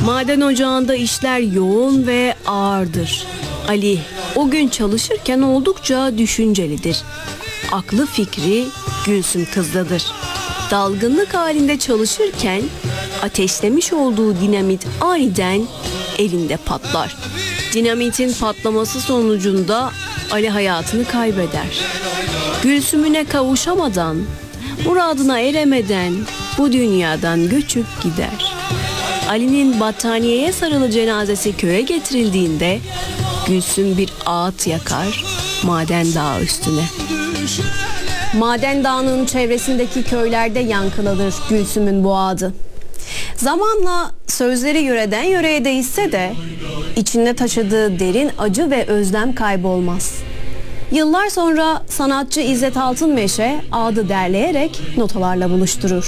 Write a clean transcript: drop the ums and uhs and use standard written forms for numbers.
Maden ocağında işler yoğun ve ağırdır. Ali o gün çalışırken oldukça düşüncelidir. Aklı fikri Gülsüm kızdadır. Dalgınlık halinde çalışırken ateşlemiş olduğu dinamit aniden elinde patlar. Dinamitin patlaması sonucunda Ali hayatını kaybeder. Gülsüm'üne kavuşamadan, muradına eremeden bu dünyadan göçüp gider. Ali'nin battaniyeye sarılı cenazesi köye getirildiğinde Gülsüm bir ağıt yakar Maden Dağı üstüne. Maden Dağı'nın çevresindeki köylerde yankılanır Gülsüm'ün bu ağıdı. Zamanla sözleri yöreden yöreye değişse de içinde taşıdığı derin acı ve özlem kaybolmaz. Yıllar sonra sanatçı İzzet Altınmeşe ağıdı derleyerek notalarla buluşturur.